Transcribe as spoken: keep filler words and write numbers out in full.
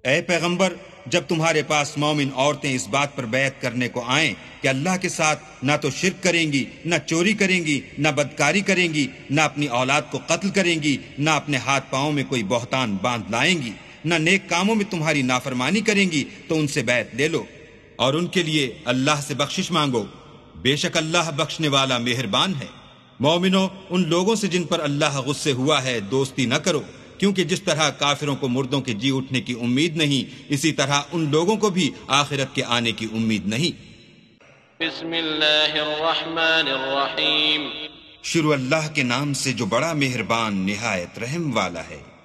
ऐ पैगंबर, जब तुम्हारे पास मोमिन औरतें इस बात पर बैत करने को आएं कि अल्लाह के साथ ना तो शिर्क करेंगी, ना चोरी करेंगी, ना बदकारी करेंगी, ना अपनी औलाद को कत्ल करेंगी, ना अपने हाथ पांवों में कोई बहतान बांध लाएंगी, ना नेक कामों में तुम्हारी नाफरमानी करेंगी, तो उनसे बैत ले लो और उनके लिए अल्लाह से बख्शिश मांगो। बेशक अल्लाह बख्शने वाला मेहरबान है। मोमिनो, उन लोगों से जिन पर अल्लाह गुस्से हुआ है दोस्ती न करो, क्योंकि जिस तरह काफिरों को मुर्दों के जी उठने की उम्मीद नहीं, इसी तरह उन लोगों को भी आखिरत के आने की उम्मीद नहीं। बिस्मिल्लाहिर्रहमानिर्रहीम। शुरू अल्लाह के नाम से जो बड़ा मेहरबान निहायत रहम वाला है।